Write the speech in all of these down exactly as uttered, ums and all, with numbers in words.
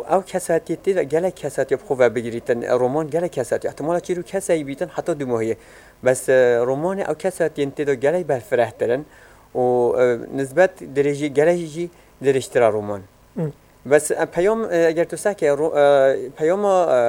او کساتی تی گله کساتی خوب بگیریتن رمان گله کساتی احتمالا چیرو کسایی بیتن حتی دو ماهیه بس رمان او کساتی تی دو گله بالفرح ترن و نسبت درجه گله جی درشتر رمان بس پیام اگر تو سکی پیام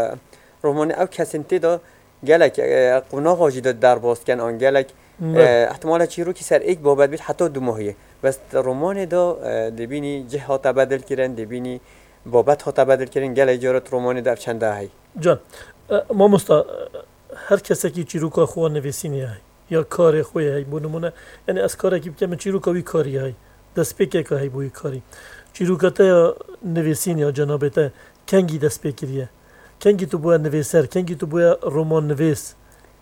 رمان او کسنتی دو گلک قناق آجی داد در باز کن آن گلک احتمالا چیرو که سر ایک بابت بید حتی دو ماهیه بس رمان دا دبینی جه ها تبدل کردن دبینی بابت ها تبدل کردن گل اجارت رمان در چند هایی جان ما مستا هر کسی که چیرو که خواه نویسینی هایی یا کار خوی هایی بونمونه یعنی از کاری که بکنم چیرو که وی کاری هایی دست پیکه که هایی بوی کاری چیرو که تا نویسینی ها جنابه تا کنگی دست پیکریه کنگی تو باید نویسر کنگی تو باید رمان نویس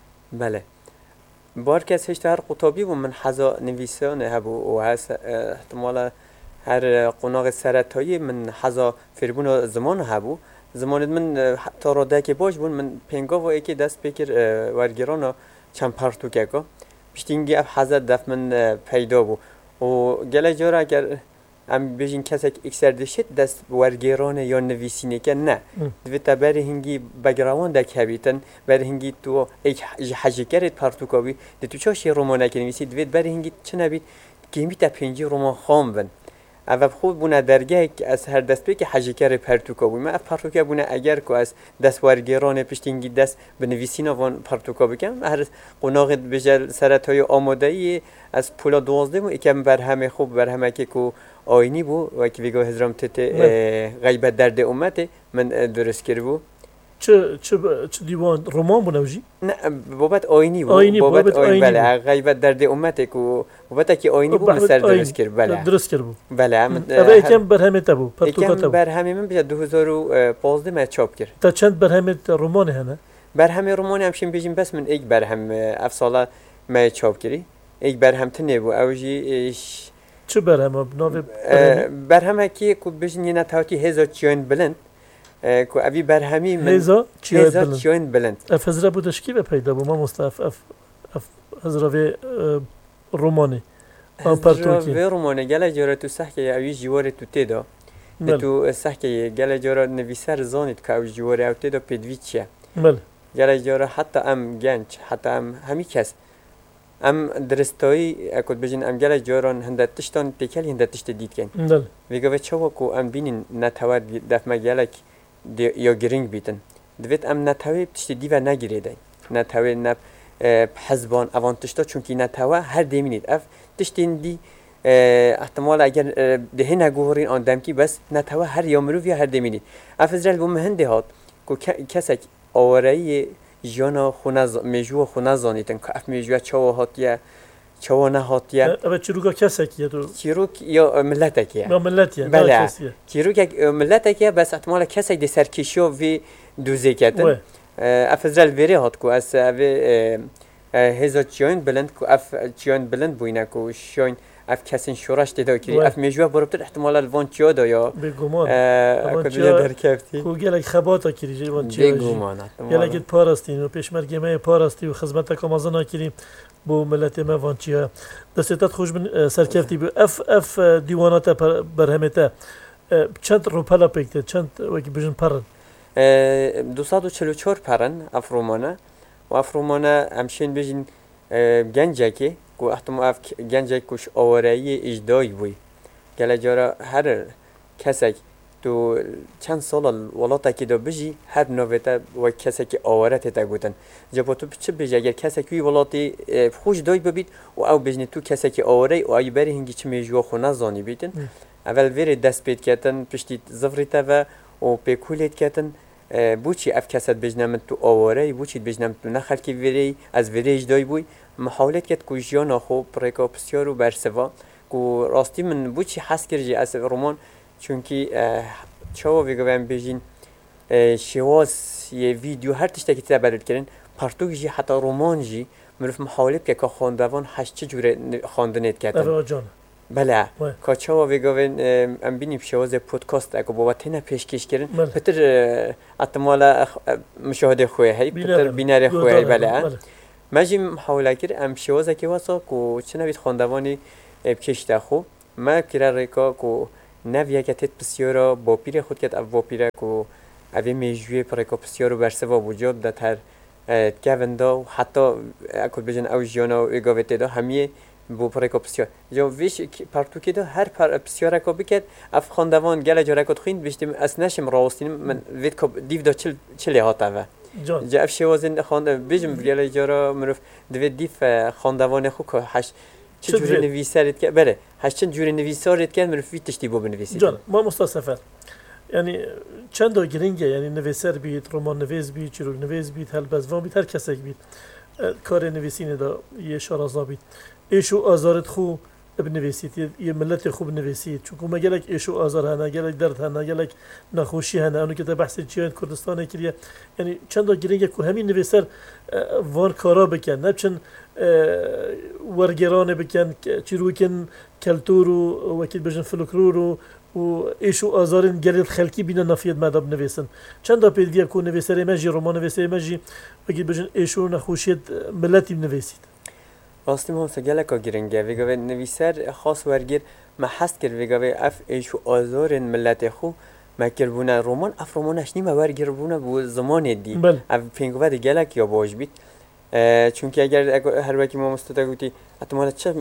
بله بار کس هشت هر قطابی بود من حضا نویسانه هبو و هست احتمالا هر قناغ سرطایی من حضا فربون زمان هبو زمان من تا راده که باش بون من پنگا و ایکی دست بکر ورگران چند پرتو که که پشتینگی اب حضا دف من پیدا بو و گله جارا اگر ام بیشین کسی که اکثر دشت دست ورگران یا نویسینه که نه دویتا بری هنگی بگروان دک هبیتن بری هنگی تو ایک حجی کرد پرتوکاوی دی تو چاشی رومانه که نویسی دویت بری هنگی چه نبید که همی تا پنجی رومان خام بن اول خوب بونه درگه که از هر دست بی که حجی کرد پرتوکاوی ما اف پرتوکا بونه اگر که از دست ورگران پشتینگی دست بنویسین وان پرتوکاوی کم هر قناغ بجل سرطای آمادهی از پولا دوازده مو یکم بر همه خوب بر همه که کو آینی بو و که ویگو هزرام تت غیبت درد امته من درست کرد بو چه چه چه دیوان رمان بنوجی؟ نه بابت آینی بو آینی بابت آینی بله غیبت درد امته کو بابت که آینی بو مستر درست کرد بله درست کرد بو بله اما یکم برهمه تبو یکم برهمه من بیشتر دو هزار و پانزده من چاپ کرد تا چند برهمه رمان هنه؟ برهمه رمان همشین بیشیم بس من یک برهم افساله من چاپ کردی یک برهم تنه بو اوجی چه برهمه بنابه برهمه که کو بجنی نتاوتی هزار چیان بلند کو اوی برهمی من هزار چیان بلند اف هزار بودش کی به پیدا بو ما مستعف اف اف هزار رومانی هزار رومانی گله جاره تو سخت اوی جوار تو تدا تو سخت گله جاره نویسر زانید که اوی جوار او تدا پدوی چیه گله جاره حتی ام گنج حتی ام همی کس ام درستایی اکود بجن ام گله جاران هندت تشتان تکلی هندت تشت دید کن ویگه چوا کو ام بینین نتواد دفمه گلک یا گرینگ بیتن دویت ام نتوی تشت دیو نگیریدن نتوی نب حزبان اوان تشتا چونکی نتوه هر دیمینید اف تشتین دی احتمال اگر ده نگوهرین آن دمکی بس نتوه هر یامرو ویا هر دیمینید اف ازرال بو مهنده هات کو کسک آورایی جانا خونز میجو خونزانیتن که اف میجو چوا هاتیه چوا نه هاتیه اما چیروکا کسی کیه تو چیروک یا ملت کیه یا ملتیه بله چیروک ملت کیه بس احتمال کسی دی سرکشی وی دوزه کتن اف ازرال وری هات کو از اوی هزار چیان بلند کو اف چیان بلند بوینه کو شاین اف کسین شورش دیده کری اف میجوه برابر احتمال الوان چیا دا یا بگمان اکو دیگه در کفتی کو گلک خباتا کری جی وان چیا بگمان گلکت پارستین و پیشمرگی ما پارستی و خدمت کامازنا کری بو ملت ما وان چیا دستت خوش من سرکفتی بو اف اف دیوانات برهمته چند روپلا پکته چند وکی بجن پرن دوصد و چهل و چهار پرن اف رومانه و اف رومانه همشین بجن گنجه که کو احتمال اف گنجه کش آوری اجدایی بوی گله جارا هر کسی تو چند سال ولاتا که دو بجی هر نویتا و کسی که آورت تا گوتن جبا تو چه بجی اگر کسی که ولاتی خوش دای ببید و او بجنی تو کسی که آوری و ای بری هنگی چه میجوا خونه زانی بیتن اول وری دست پید کتن پشتی زفریتا و و پیکولیت کتن بوچی اف کسات بجنم تو آوری بوچی بجنم تو نخل که وری از وری اجدایی بوی محاولت کرد که جیان آخو پریکا بسیار و برسوا که راستی من بوچی حس کردی از رمان چونکی چاوا ویگویم بیشین شواز یه ویدیو هر تشتی که تبدیل کردن پرتوک جی حتی رمان جی مروف محاولت که که خواندوان هشت چجوره خواندنیت کردن بله که چاوا ویگویم ام بینیم شواز پودکاست اگه با تنه پیشکش کردن پتر احتمال مشاهده خوی هی پتر بینار خوی هی بله ماجی محاوله کرد ام شوازه که واسه کو چه نبید خواندوانی بکشته خو ما کرده ریکا کو نویه که تت بسیارا با پیر خود کت اف با پیره کو اوی میجوی پرکو بسیارو برسوا وجود ده تر کوندا و حتی اکل بجن او جانا و اگاوته دا همیه بو پرکو بسیار جو ویش پرتو که دا هر پر بسیار کو بکد اف خاندوان گله جاره کد خوین بشتیم از نشم راستیم من وید کو دیو دا چل چلی هاته و جا اف شوازن خانده بجم گله جاره مروف دوید دیف خاندوان خو که هشت چه جوری نویسارید که بله هشت چند جوری نویسارید که مروف وید تشتی بو بنویسید جان ما مستسفر یعنی چند تا گرینگه یعنی نویسر بید رمان نویس بید چیروک نویس بید هلبزوان بید هر کسی بید کار نویسینه دا یه شارازنا بید ایشو آزارت خو بنویسید یه ملت خوب نویسید چون ما گلک ایشو آزار هنه گلک درد هنه گلک نخوشی هنه اونو که تا بحث چیان کردستانه کریه یعنی چند تا گرینگه که همین نویسر وان کارا بکن نه چند ورگرانه بکن چیروکن کلتور و وکیل بجن فلکلور و و ایشو آزارن گرید خلکی بینا نفید مدام نویسن چند تا پیدویه کو نویسر مجی رمان نویسر مجی وگید بجن ایشو نخوشید ملتی نویسید راستی ما سجله کا گرینگه ویگه نویسر خاص ورگیر ما حس کرد ویگه اف ایشو آزارن ملت خو ما کربونه رمان اف رمانش نیم ورگیر بونه بو زمان دی اف پینگوه دی گله یا باج بید چونکه اگر هر وقتی ما مستطع گویی اتمالا چه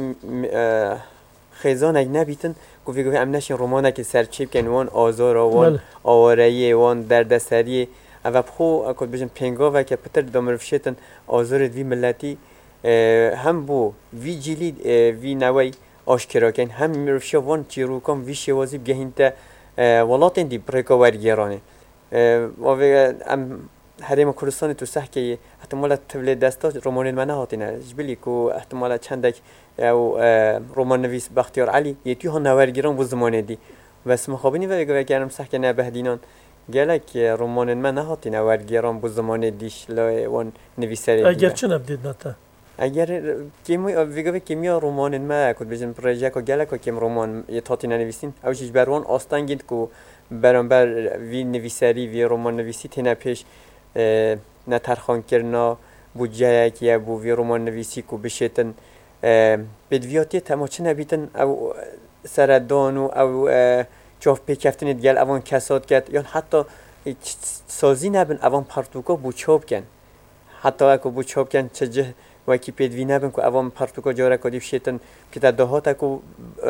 خیزان اگ نبیتن گفتی گفتی امنش رمانه که سرچیب کن وان آزار وان آوارایی وان دردسری و بخو اکل بجن پنگا و که پتر دامرفشتن آزار وی ملتی هم بو وی جیلی وی نوی آشکرا کن هم مرفشا وان چیروکان وی شوازی بگهین تا ولاتن دی برکا ورگیرانه و ام هریم کردستان تو سه که احتمالا طول دستا رمان من هاتینه جبلی کو احتمالا چندک او رمان نویس بختیار علی یتی ها نورگیران بو زمانه دی و اسم خوابینی و بگه گرم سه که نبهدینان گلک رمان من هاتینه ورگیران بو زمانه دیش لای وان نویسری اگر چه نبدید نتا اگر کیمی ویگه کیمیا رمان ما کد بجن پروژه کو گلک کیم رمان یه هاتینه نویسین او چیز بروان آستانگید کو برانبر وی نویسری وی رمان نویسی تنه پیش نه ترخان کرنا بودجه که بو وی رمان نویسی کو بشیتن بدویاتی تماچه نبیتن او سردان و او چاف پیکفتن دیگل اوان کساد کرد یا حتی سازی نبن اوان پرتوکا بو چوب کن حتی اکو بو چوب کن چجه وکی پیدوی نبن که اوان پرتوکا جاره کدیف شیتن که تا دهات اکو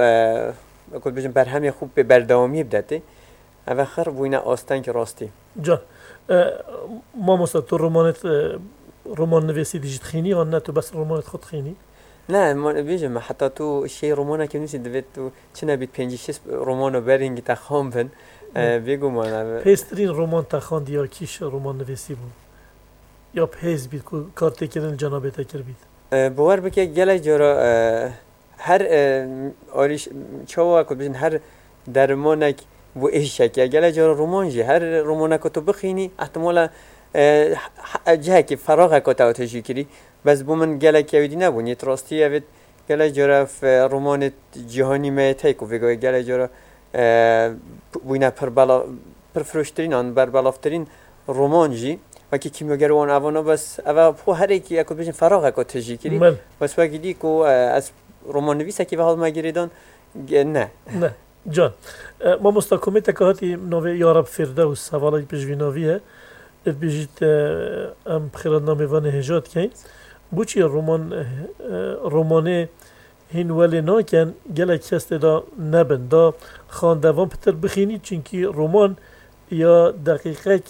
اکو بجن برهمی خوب به بردوامی بدته او خر بوینه آستان که راستی جان ما مثلا تو رمانت رمان نویسی دیجت خینی یا نه تو بس رمانت خود خینی؟ نه ما بیجم حتی تو شی رمانه که نیست دوید تو چه نبید پنج شش رمانو برینگی تا خام بن بگو ما نه پیسترین رمان تا خواندی یا کیش رمان نویسی بود یا پیز بید که کار تکرن جنابه تکر بید باور بکه گله جارا هر آریش چاوا که بجن هر درمانک و ایشه که گله جارا رمان جی هر رمانه که تو بخینی احتمالا جه که فراغ که تا تشکری بس بو من گله که ویدی نبونی راستی اوید گله جارا رمان جهانی میته که ویگه گله جارا بوینه پر بلا پر فروشترین آن بر بلافترین رمان جی و که کیمیاگر وان اوانا بس اوا پو هر یکی اکو بجن فراغ که تشکری بس وقتی دی که از رمان نویسه که به حال مگریدان نه نه جان ما مستقیمی تکاهاتی نوی یارب فردوس حوالی پجویناویه بیجیت ام خیرات نامی وان هجات کن بوچی رمان رمانه هین ولی ناکن گله کست دا نبن دا خاندوان پتر بخینید چونکی رمان یا دقیقه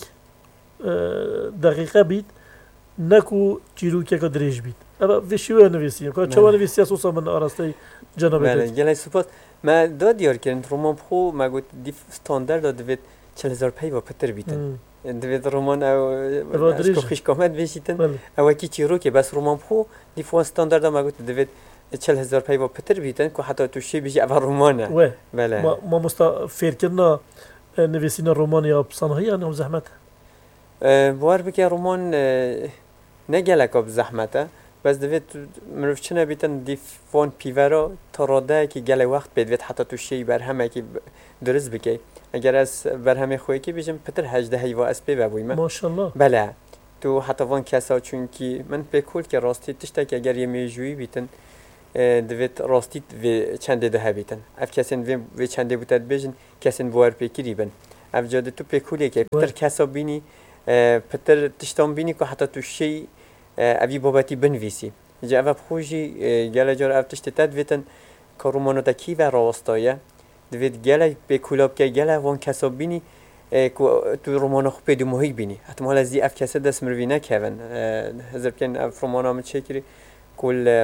دقیقه بید نکو چیروکه که دریج بید اما وشیوه نویسیم که چه نویسی اساسا من آراسته جنابه بله گله سپاس ما دا دیار کردن رمان بخو ما گفت دی استاندارد دا دوید چل هزار پی و پتر بیتن دوید رمان او از کخیش کامت بشیتن او کی چیرو که بس رمان بخو دی فو استاندارد ما گفت دوید چل هزار پی و پتر بیتن که حتی تو شی بیشی اول رمانه بله ما ما مستا فیر کردن نویسین رمان یا بسانهایی یا زحمت باور بکه رمان نگله که بزحمته بس دوید مروف چه نبیتن دی فون پیورا تا راده که گله وقت بدوید حتی تو شی بر همه که درست بکی اگر از بر همه خوی که بیشم پتر هجده هیوا اسبی ببویمه ماشاءالله بله تو حتی وان کسا چون که من بکول که راستی تشتا که اگر یه میجویی بیتن دوید راستی و چنده ده بیتن اف کسین و و چنده بودت بیشن کسین بوار پیکری بن اف جاده تو پیکولی که پتر کسا بینی پتر تشتام بینی که حتی تو شی ابی بابتی بنویسی جا اف خوشی گله جار اف تشت تدویتن کارومانو تکی و راستایه دوید گله پیکولاب که گله وان کسا بینی که تو رومان خوب پیدا محیط بینی حتی مال از اف کسه دست مروی نکردن هزار کن اف رومان هم چکری کل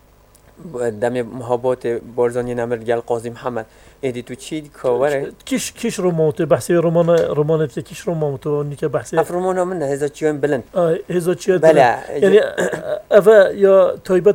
دم محبات بارزانی نمر گل قاضی محمد ایدی تو چی کاوره کیش کیش رومانت بحثی رومان رومانت کیش رومانت و نیک بحثی اف رومان من هزار چیان بلند هزار چیان بله یعنی اوه یا تایبت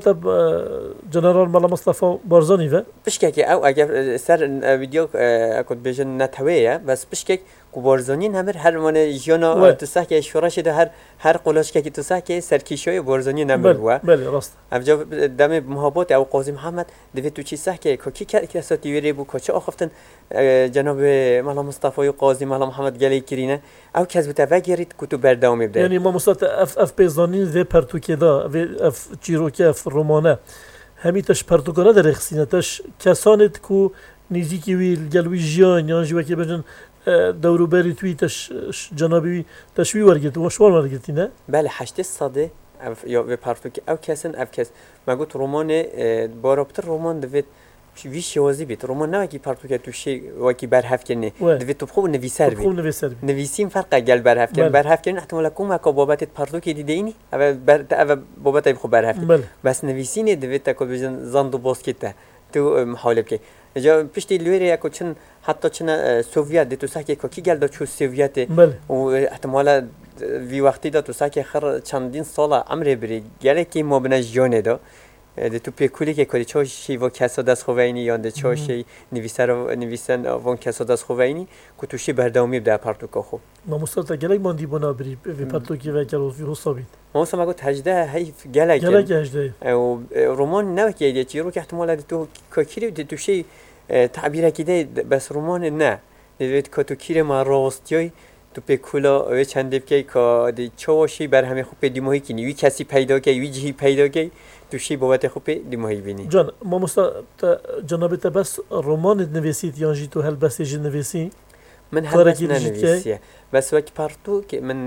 جنرال ملا مصطفى بارزانی و بشکه او اگر سر ویدیو اکود بیشن نتویه بس بشکه کو بارزانی نمر هر من جانا تو ساکه شورش ده هر هر قلاش که تو ساکه سرکیشای بارزانی نمر بوا بله راست افجا دم محبات او قاضی محمد دوید تو چی ساکه که کی کساتی ویری بو که چه آخفتن جناب ملا مصطفی قاضی ملا محمد گلی کرینه او کس بوده وگرید که تو بردامی بده یعنی ما مصطفی اف اف بیزانی و پرتوکه دا و اف چیروکه اف رومانه همی تش پرتوکانه در اخسینه تش کسانت کو نزیکی ویل گلوی جیان یا جوکی بجن دورو بری توی تش جنابی تشوی ورگت و شوال ورگتی نه بله هشت صده یا به پرتوکه او کسن او کس مگوت رومان بارابطر رومان دوید وی شوازی بیت رومان نه کی پرتوکه تو شی و کی برهف کنه دوید تو خوب نویسر بی نویسیم فرق گل برهف کن برهف کن احتمالا کوم که بابت پرتوکه دیده اینی او بر او بابت خوب برهف بس نویسینه دوید تا کل بجن زاندو باسکت تو محاله کی جا پشتی لویری اکو چن حتی چن سوویت تو ساکی که کی گل دا چو سوویت و احتمالا وی وقتی دا تو ساکی خر چندین سال عمر بری گله کی ما بنش جانه دا ده تو پیکولی که کاری چاشی و کسا دست خوینی یا ده چاشی نویسر و نویسن وان کسا دست خوینی که توشی بردامی بده پرتوکا خوب ما مستعد گله ماندی بنا بری و پرتوکی و گلو فی حسابید ما مثلا مگو تجده هی گله گله گشته و رومان نه که یه چیزی رو که احتمالا تو کاکیری ده توشی تعبیر کیده بس رومان نه دوید که تو کیر ما راستیای تو پیکولا و چند دفعه که دی چواشی بر همه خوب دیمایی کنی وی کسی پیدا کی وی جهی پیدا کی تو شی بابت خوب دیمایی بینی جان ما مستا جناب تا بس رومان نویسید یا جی تو هل بس جی نویسی من هل بس نویسیه بس وقت پرتو که من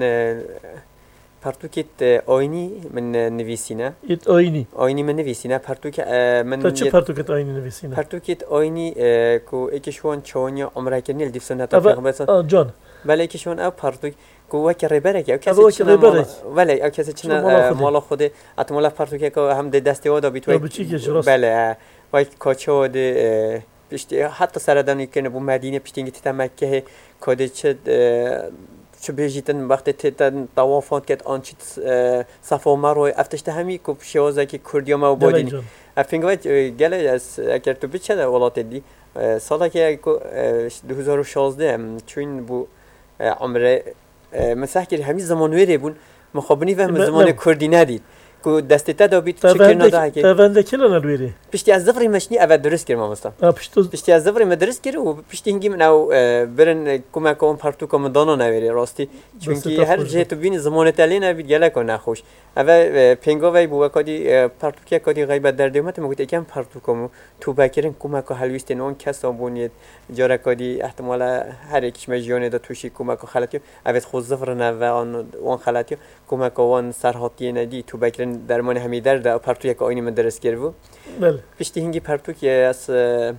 پرتو که آینی من نویسینه ایت آینی آینی من نویسینه پرتو که من تا چه پرتو که آینی نویسینه پرتو که آینی کو اکشوان چوانیا عمره کنی دیفسون هتا پیغمبر جان ولی اکشوان او پرتو کو وکی ریبره که او کسی ریبره ولی او کسی چنه مالا خوده اتمالا پرتو که هم ده دسته وادا بیتوی بله وای کاچو ده پشتی حتی سردانی کنه بو مدینه پشتینگی تا مکه کده چه چه بیشتن وقتی تن طوافات کت آنچه صفا مروی افتش همی کوب شوازه که کردیا ما بودینی افینگویت گله از اگر تو بیچه در ولات دی سالی که دو هزار و شانزده چون بو عمره مسح کرد همین زمان ویره بون مخابنی و زمان کردی ندید کو دسته تا دابید چکر نداره که تونده کلا ندویری پشتی از زفری مشنی اول درست کردم ماستا پشتی از زفری مدرس کرد و پشتی هنگی من او برن کمک کم پرتو کم دانا نویری راستی چونکی هر جه تو بین زمان تلی نبید گله کن نخوش اول پنگا وی بو کادی پرتو که کادی غیبت در دیمت مگوت یکم پرتو کمو تو بکرین کمک حلویست نون کس آبونید جاره کادی احتمالا هر یکیش مجیانه دا توشی کمک خلاتی اول خود زفر نو آن وان خلاتی کمک وان سرحاتی ندی تو بکرین درمان همی در دا پرتو یک آینی من درست کرد بله پشتی هنگی پرتو که از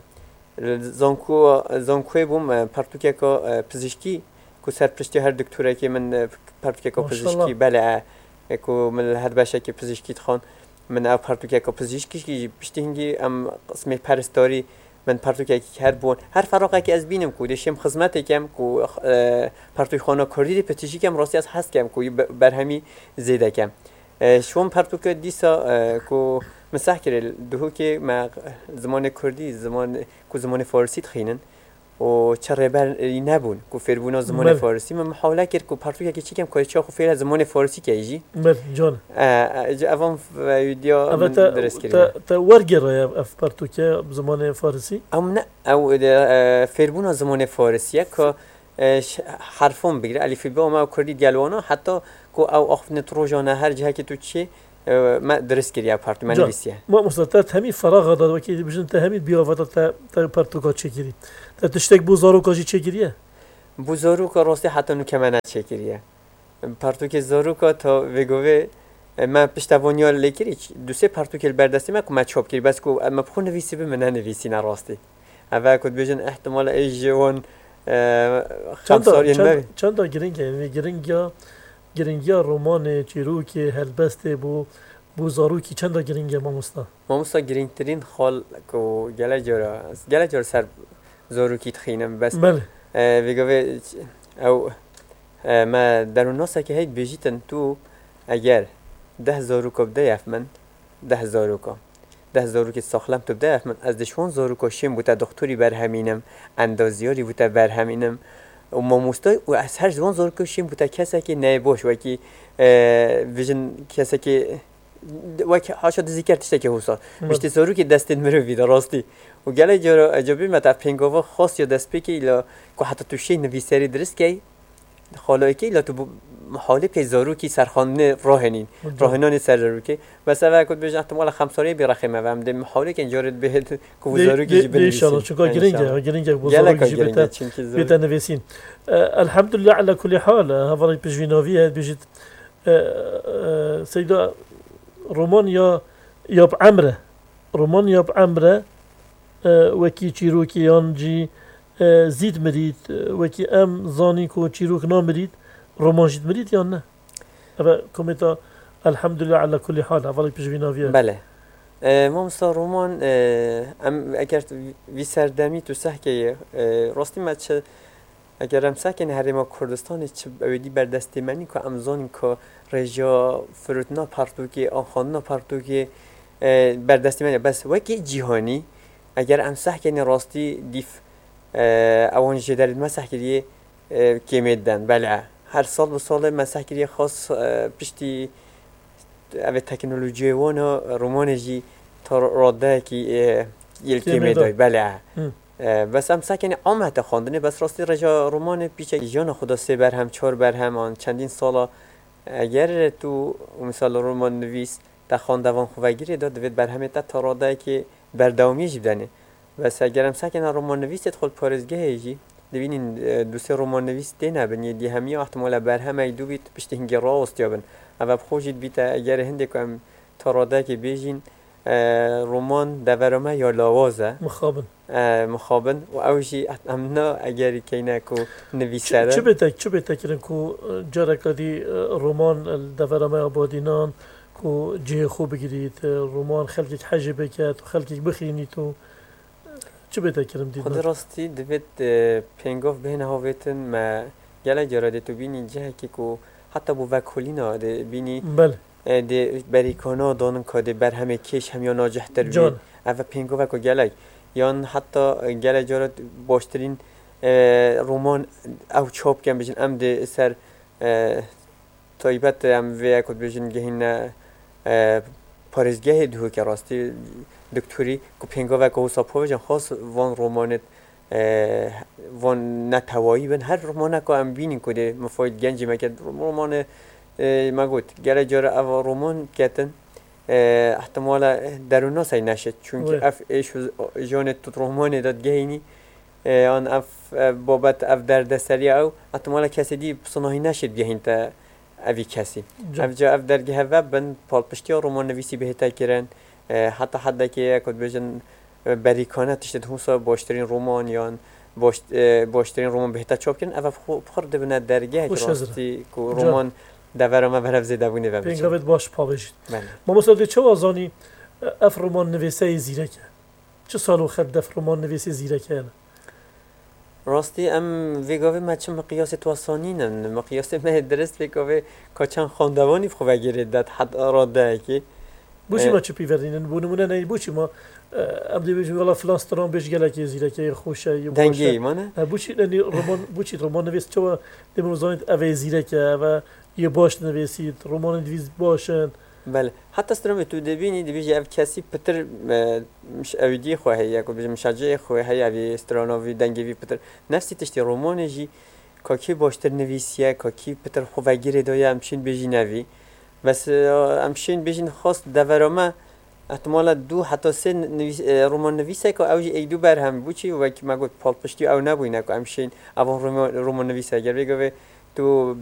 زانکو زانکوی بوم پرتو که پزشکی کو سر پشتی هر دکتره که من پرتو که پزشکی بله کو من هر باشه که پزشکی تخان من او پرتو که پزشکی که پشتی هنگی ام قسم پرستاری من پرتو که هر بون هر فراغی که از بینم کو دشم خدمت کم کو پرتو خانه کاری پزشکی کم راستی از هست کم کو بر همی زیاده کم شوم پرتو که دیسا کو مسح کرد دهو که ما زمان کردی زمان کو زمان فارسی تخینن و چرا بر نبون کو فربونا زمان فارسی من محاوله کرد کو پرتو که چی کم که چه خو فعل زمان فارسی که ایجی بله جان اوام ویدیو من درست کردم تا ورگر اف پرتو که زمان فارسی ام نه او فربونا زمان فارسیه که حرفم بگیره الف با ما کردی گلوانا حتی کو او اخف نتروجانه هر جهه که تو چی ما درست کردی پارتو من جان. نویسیه ما مستطرت همین فراغ داد و که بجن تا همین بیاوتا تا تا پرتوکا چکیری تا تشتک بو زاروکا جی چکیریه بو زاروکا راستی حتی نو که من نچکریه پارتوک زاروکا تا وگوه ما پشتوانیا لیکری دو سه پارتوک بردستی ما که چاپ کردی بس کو ما بخون نویسی به من نویسی نه راستی اول کد بجن احتمال ایجوان چند تا خمساری چند چند تا گرینگه یعنی گرینگیا گرینگیا رمان چیروکی هلبسته بو بو زاروکی چند تا گرینگه ما مستا ما مستا گرینگترین خال کو گله جورا گله جور سر زاروکی تخینم بس بله ویگوه او ما در اون ناسا که هید بیجیتن تو اگر ده زاروکا بده یفمن ده زاروکا ده زاروکی ساخلم تو بده یفمن از دشوان زاروکا شیم بوده دکتوری بر همینم اندازیاری بوده بر همینم و ما مستای و از هر زمان زاروکا شیم بوده کسی که نه باش و که ویژن کسی که و که هاشا ذکر تشته که حسا بیشتر زاروکی دست مروی در راستی و گله جارا اجابی متى پنگاوا خاص یا دست پکی لا که حتی تو شی نویسری درست کی خالایی که لا تو محاله که زاروکی سرخانه راهنین راهنان سر زاروکی بس اول کد بجن احتمال خمساری برخیمه و هم ده محاله که انجارت بهت که زاروکی جبه ان شاء الله چون گرینگه گرینگه بو زاروکی جبه بيتا نویسین الحمد لله على كل حال هذا بيجينوفي هاد بيجي سيدا رومان یا یا بعمره رومان یا بعمره وکی چیروکیان جی زید مرید وکی ام زانی کو چیروک نامرید رومان جید مرید یا نه اما کمیتا الحمد لله على كل حال اولی پیشوینا ویه بله ما مستا رومان ام اگر وی سردمی تو سحکه راستی ما چه اگر ام سحکه هرما کردستان چه اویدی بردستی منی که ام زانی که رجا فروتنا پارتوکی آنخاننا پارتوکی بردستی منی بس وکی جهانی اگر ام سحکه راستی دیف اوان جدارید ما سحکه کمیدن بله هر سال به سال ما سحکه خاص پشتی اوه تکنولوژی وانا رومانجی تا راده کی یلکی میدای بله بس هم سکنه عامت خواندنه بس راستی رجا رامان پیچه جان خدا سه بر هم چهار بر هم آن چندین سالا اگر تو مثال رمان نویس تا خواندوان خوبگیری داد دوید بر همه تا راده که برداومی جبدنه بس اگر هم سکنه رمان نویس تدخل پارزگاه هیجی دوینین دو سه رمان نویس دینه بنی دی همی احتمال بر همه دو بیت پشت هنگی راست یابن اول بخوشید بیتا اگر هنده کم تراده که بیجین رومان دورمه یا لاوازه مخابن مخابن و اوشی امنا اگر کینه کو نویسره چه بیتا چه بیتا کرن کو جارک دی رومان دورمه آبادینان کو جه خوب بگیرید رومان خلقی حجه بکت و خلقی بخینی تو چه بیتا کرم دید خود راستی دوید پنگاف بین هاویتن ما گله جراده تو بینی جه که کو حتی بو وکولینا ده بینی بله ده بریکانا دانن که ده بر همه کش هم یا ناجح تر بید اوه پینگو وکو گله یان حتی گله جارد باشترین رومان او چاپ کن بجن ام ده سر طایبت ام وی کد بجن گهین پارزگاه دهو که راستی دکتوری که پینگو وکو حساب بجن خاص وان رومانت وان نتوایی بن هر رومانه که ام بینین که ده مفاید گنجی مکد رومان ما گوت گره جاره او رومان کتن احتمالا درون سعی نشد چون که اف ایش جان تو رومان داد گهینی آن اف بابت اف درد سری او احتمالا کسی دی صناعی نشد گهین تا اوی کسی اف جا اف درگه و بن پال پشتی رومان نویسی بهتا کرن حتی حتی که کد بجن بریکانه تشتد همسا باشترین رومان یا باشترین رومان بهتا چاپ کردن اول بخورده بنا درگه که راستی که رومان دورمه برف زیده بونه و بچه پینگاوید باش پاوشید ما مثلا چه وازانی اف رومان نویسه زیرکه چه سالو خد اف رومان نویسه زیرکه راستی ام ویگاوی ما چه مقیاس تواسانینن مقیاس ما درست ویگاوی که چند خاندوانی خوبه گیرید داد حد آراده که بوچی ما چه پیوردینن بونمونه نه بوچی ما ام دی بيجي والله فلان سترون بيش قال لك يزيلك خوشه دنگی مانه بوچی نه رومان بوچی رومان نویس چه دمون زانید اوی زیرکه و یه باش نویسید رومان نویس باشن بله حتی استرام تو دبینی دبیجی اف کسی پتر مش اویدی خواه یا کو مشجع خواه هی اوی استرانوی دنگی پتر نفسی تشتی رومانجی که کی باشتر نویسیه که کی پتر خوبگیری دایه همچین بیجی نوی بس امشین بیشین خواست دورامه احتمالا دو حتی سه نویس رمان نویسه که اوج ای دو بر هم بودی و که مگه پال پشتی او نبوینه که امشین اون رمان نویسه اگر بگه تو